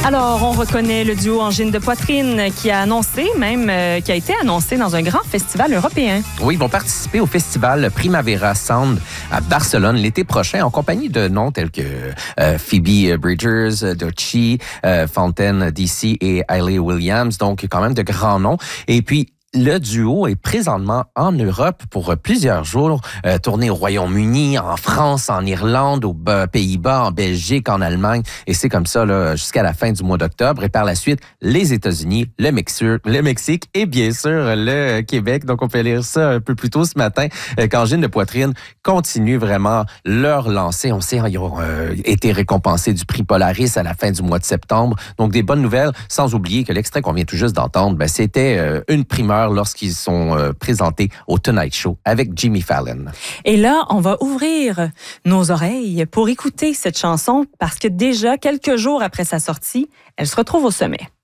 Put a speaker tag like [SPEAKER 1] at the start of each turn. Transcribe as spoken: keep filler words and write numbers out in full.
[SPEAKER 1] Alors, on reconnaît le duo Angine de Poitrine qui a annoncé, même, euh, qui a été annoncé dans un grand festival européen.
[SPEAKER 2] Oui, ils vont participer au festival Primavera Sound à Barcelone l'été prochain en compagnie de noms tels que euh, Phoebe Bridgers, Doechii, euh, Fontaine D C et Hayley Williams. Donc, quand même de grands noms. Et puis, le duo est présentement en Europe pour plusieurs jours, euh, tourné au Royaume-Uni, en France, en Irlande, aux Pays-Bas, en Belgique, en Allemagne. Et c'est comme ça là, jusqu'à la fin du mois d'octobre. Et par la suite, les États-Unis, le Mexique, le Mexique et bien sûr le Québec. Donc, on peut lire ça un peu plus tôt ce matin euh, qu'Angine de Poitrine continue vraiment leur lancée. On sait qu'ils ont euh, été récompensés du prix Polaris à la fin du mois de septembre. Donc, des bonnes nouvelles, sans oublier que l'extrait qu'on vient tout juste d'entendre, ben, c'était euh, une primeur lorsqu'ils sont euh, présentés au Tonight Show avec Jimmy Fallon.
[SPEAKER 1] Et là, on va ouvrir nos oreilles pour écouter cette chanson parce que déjà, quelques jours après sa sortie, elle se retrouve au sommet.